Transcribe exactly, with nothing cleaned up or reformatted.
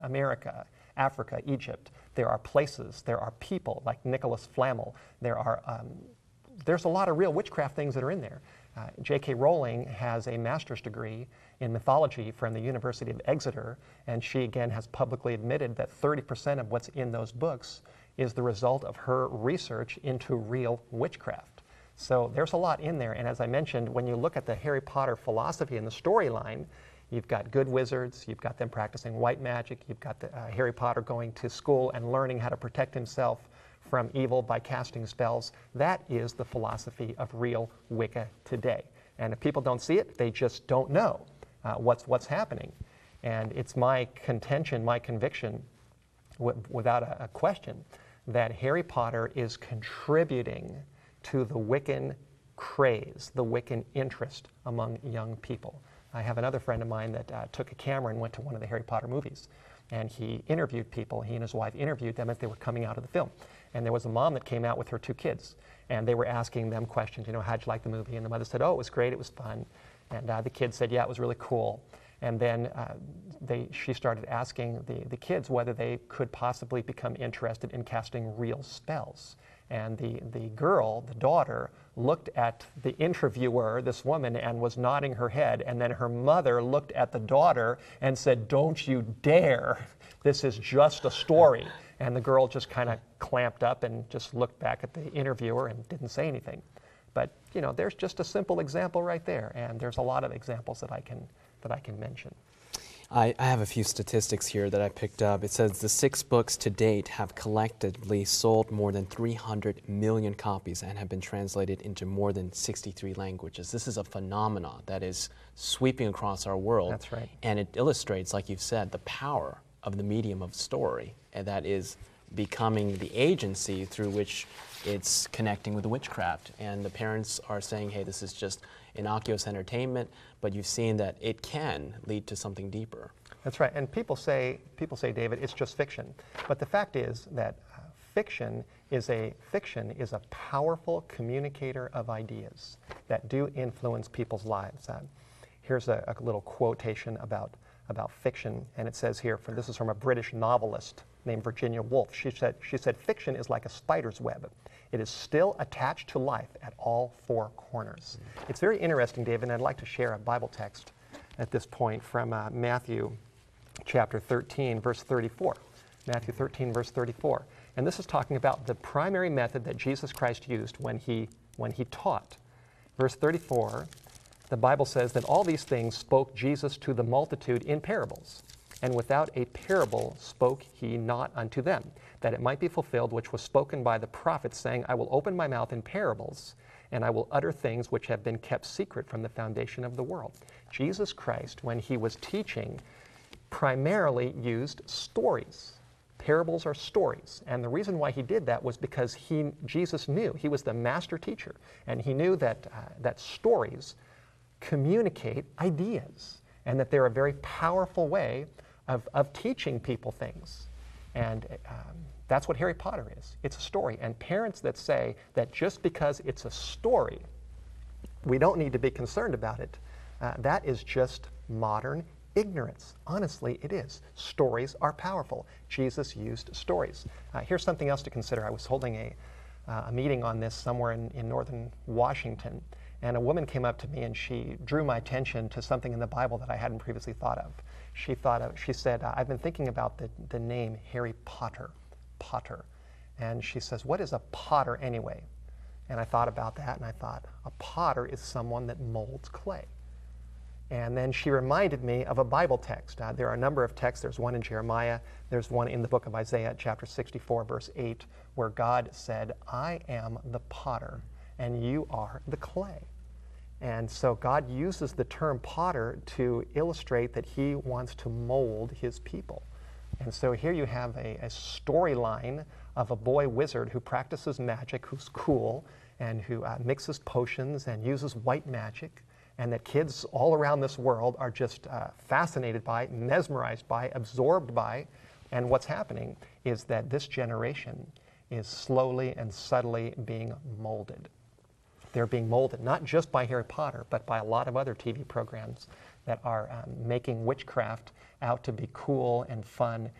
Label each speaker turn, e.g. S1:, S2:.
S1: America, Africa, Egypt. There are places, there are people like Nicholas Flamel. There are, um, there's a lot of real witchcraft things that are in there. Uh, J K Rowling has a master's degree in mythology from the University of Exeter, and she again has publicly admitted that thirty percent of what's in those books is the result of her research into real witchcraft. So there's a lot in there, and as I mentioned, when you look at the Harry Potter philosophy and the storyline, you've got good wizards, you've got them practicing white magic, you've got the, uh, Harry Potter going to school and learning how to protect himself from evil by casting spells. That is the philosophy of real Wicca today. And if people don't see it, they just don't know uh, what's, what's happening. And it's my contention, my conviction, w without a, a question, that Harry Potter is contributing to the Wiccan craze, the Wiccan interest among young people. I have another friend of mine that uh, took a camera and went to one of the Harry Potter movies. And he interviewed people, he and his wife interviewed them as they were coming out of the film. And there was a mom that came out with her two kids. And they were asking them questions, you know, how'd you like the movie? And the mother said, oh, it was great, it was fun. And uh, the kids said, yeah, it was really cool. And then uh, they, she started asking the, the kids whether they could possibly become interested in casting real spells. And the, the girl, the daughter, looked at the interviewer, this woman, and was nodding her head. And then her mother looked at the daughter and said, don't you dare. This is just a story. And the girl just kind of clamped up and just looked back at the interviewer and didn't say anything. But, you know, there's just a simple example right there. And there's a lot of examples that I can, that I can mention.
S2: I, I have a few statistics here that I picked up. It says the six books to date have collectively sold more than three hundred million copies and have been translated into more than sixty-three languages. This is a phenomenon that is sweeping across our world.
S1: That's right.
S2: And it illustrates, like you've said, the power of the medium of story, and that is becoming the agency through which it's connecting with the witchcraft. And the parents are saying, hey, this is just innocuous entertainment, but you've seen that it can lead to something deeper.
S1: That's right. And people say, people say, David, it's just fiction. But the fact is that uh, fiction is a fiction is a powerful communicator of ideas that do influence people's lives. Uh, here's a, a little quotation about about fiction, and it says here, for this is from a British novelist named Virginia Woolf. She said, she said, fiction is like a spider's web. It is still attached to life at all four corners. Mm. It's very interesting, David, and I'd like to share a Bible text at this point from uh, Matthew chapter thirteen, verse thirty-four. Matthew thirteen, verse thirty-four. And this is talking about the primary method that Jesus Christ used when he, when he taught. Verse thirty-four, the Bible says that all these things spoke Jesus to the multitude in parables. And without a parable spoke he not unto them, that it might be fulfilled which was spoken by the prophets, saying, I will open my mouth in parables, and I will utter things which have been kept secret from the foundation of the world. Jesus Christ, when he was teaching, primarily used stories. Parables are stories. And the reason why he did that was because he, Jesus knew, he was the master teacher, and he knew that, uh, that stories communicate ideas, and that they're a very powerful way of, of teaching people things. And um, that's what Harry Potter is. It's a story. And parents that say that just because it's a story, we don't need to be concerned about it, uh, that is just modern ignorance. Honestly, it is. Stories are powerful. Jesus used stories. Uh, here's something else to consider. I was holding a, uh, a meeting on this somewhere in, in northern Washington, and a woman came up to me and she drew my attention to something in the Bible that I hadn't previously thought of. She thought of, she said, I've been thinking about the, the name Harry Potter, Potter. And she says, what is a potter anyway? And I thought about that and I thought, a potter is someone that molds clay. And then she reminded me of a Bible text. Uh, there are a number of texts. There's one in Jeremiah. There's one in the book of Isaiah, chapter sixty-four, verse eight, where God said, I am the potter and you are the clay. And so God uses the term potter to illustrate that he wants to mold his people. And so here you have a, a storyline of a boy wizard who practices magic, who's cool, and who uh, mixes potions and uses white magic, and that kids all around this world are just uh, fascinated by, mesmerized by, absorbed by. And what's happening is that this generation is slowly and subtly being molded. They're being molded, not just by Harry Potter, but by a lot of other T V programs that are um, making witchcraft out to be cool and fun